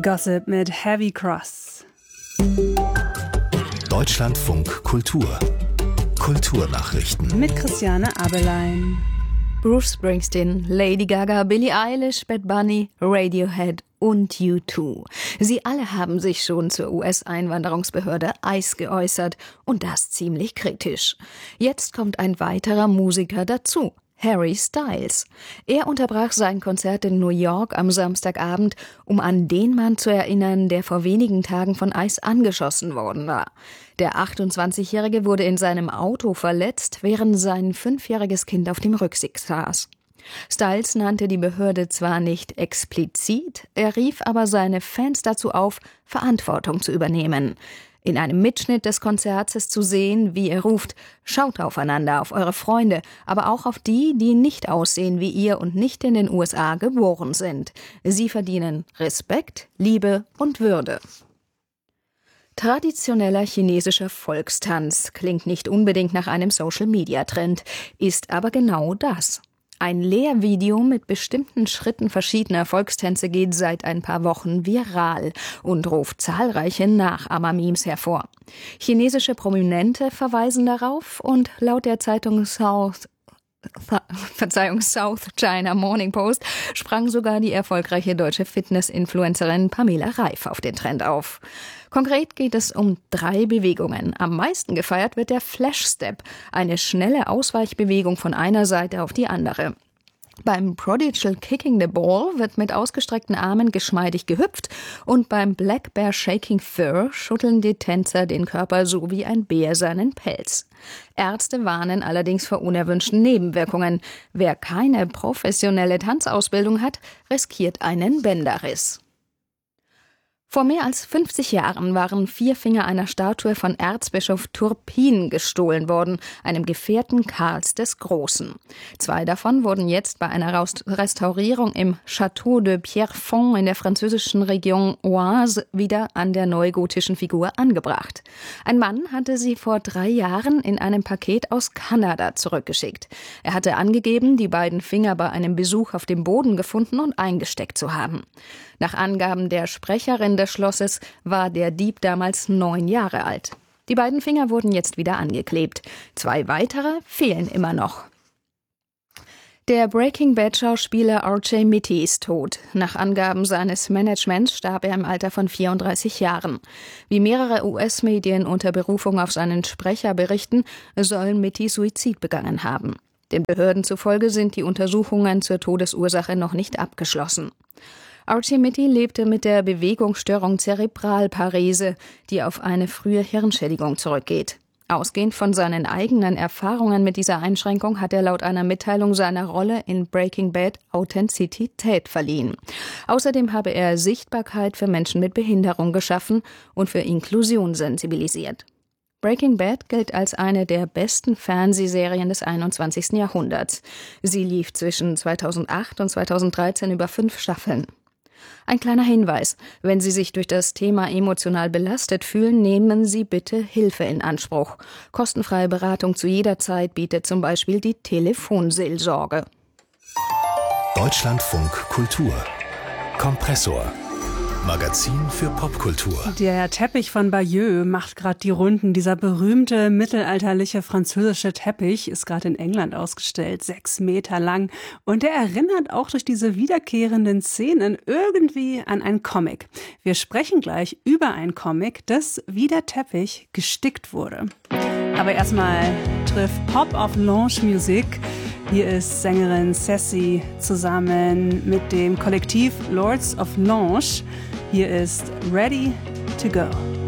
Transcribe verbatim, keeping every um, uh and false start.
Gossip mit Heavy Cross. Deutschlandfunk Kultur. Kulturnachrichten. Mit Christiane Abelein. Bruce Springsteen, Lady Gaga, Billie Eilish, Bad Bunny, Radiohead und U zwei. Sie alle haben sich schon zur U S-Einwanderungsbehörde I C E geäußert und das ziemlich kritisch. Jetzt kommt ein weiterer Musiker dazu. Harry Styles. Er unterbrach sein Konzert in New York am Samstagabend, um an den Mann zu erinnern, der vor wenigen Tagen von ICE angeschossen worden war. Der achtundzwanzigjährige wurde in seinem Auto verletzt, während sein fünfjähriges Kind auf dem Rücksitz saß. Styles nannte die Behörde zwar nicht explizit, er rief aber seine Fans dazu auf, Verantwortung zu übernehmen. In einem Mitschnitt des Konzerts ist zu sehen, wie er ruft: Schaut aufeinander, auf eure Freunde, aber auch auf die, die nicht aussehen wie ihr und nicht in den U S A geboren sind. Sie verdienen Respekt, Liebe und Würde. Traditioneller chinesischer Volkstanz klingt nicht unbedingt nach einem Social-Media-Trend, ist aber genau das. Ein Lehrvideo mit bestimmten Schritten verschiedener Volkstänze geht seit ein paar Wochen viral und ruft zahlreiche Nachahmer-Memes hervor. Chinesische Prominente verweisen darauf und laut der Zeitung South Verzeihung, South China Morning Post sprang sogar die erfolgreiche deutsche Fitness-Influencerin Pamela Reif auf den Trend auf. Konkret geht es um drei Bewegungen. Am meisten gefeiert wird der Flash Step, eine schnelle Ausweichbewegung von einer Seite auf die andere. Beim Prodigal Kicking the Ball wird mit ausgestreckten Armen geschmeidig gehüpft und beim Black Bear Shaking Fur schütteln die Tänzer den Körper so wie ein Bär seinen Pelz. Ärzte warnen allerdings vor unerwünschten Nebenwirkungen. Wer keine professionelle Tanzausbildung hat, riskiert einen Bänderriss. Vor mehr als fünfzig Jahren waren vier Finger einer Statue von Erzbischof Turpin gestohlen worden, einem Gefährten Karls des Großen. Zwei davon wurden jetzt bei einer Restaurierung im Château de Pierrefonds in der französischen Region Oise wieder an der neugotischen Figur angebracht. Ein Mann hatte sie vor drei Jahren in einem Paket aus Kanada zurückgeschickt. Er hatte angegeben, die beiden Finger bei einem Besuch auf dem Boden gefunden und eingesteckt zu haben. Nach Angaben der Sprecherin des Schlosses war der Dieb damals neun Jahre alt. Die beiden Finger wurden jetzt wieder angeklebt. Zwei weitere fehlen immer noch. Der Breaking Bad-Schauspieler R J Mitte ist tot. Nach Angaben seines Managements starb er im Alter von vierunddreißig Jahren. Wie mehrere U S-Medien unter Berufung auf seinen Sprecher berichten, soll Mitte Suizid begangen haben. Den Behörden zufolge sind die Untersuchungen zur Todesursache noch nicht abgeschlossen. R J Mitte lebte mit der Bewegungsstörung Zerebralparese, die auf eine frühe Hirnschädigung zurückgeht. Ausgehend von seinen eigenen Erfahrungen mit dieser Einschränkung hat er laut einer Mitteilung seiner Rolle in Breaking Bad Authentizität verliehen. Außerdem habe er Sichtbarkeit für Menschen mit Behinderung geschaffen und für Inklusion sensibilisiert. Breaking Bad gilt als eine der besten Fernsehserien des einundzwanzigsten Jahrhunderts. Sie lief zwischen zweitausendacht und zweitausenddreizehn über fünf Staffeln. Ein kleiner Hinweis: Wenn Sie sich durch das Thema emotional belastet fühlen, nehmen Sie bitte Hilfe in Anspruch. Kostenfreie Beratung zu jeder Zeit bietet zum Beispiel die Telefonseelsorge. Deutschlandfunk Kultur. Kompressor. Magazin für Popkultur. Der Teppich von Bayeux macht gerade die Runden. Dieser berühmte mittelalterliche französische Teppich ist gerade in England ausgestellt, sechs Meter lang. Und der erinnert auch durch diese wiederkehrenden Szenen irgendwie an einen Comic. Wir sprechen gleich über ein Comic, das wie der Teppich gestickt wurde. Aber erstmal trifft Pop auf Lounge Musik. Hier ist Sängerin Sassy zusammen mit dem Kollektiv Lords of Lounge. Hier ist Ready to Go.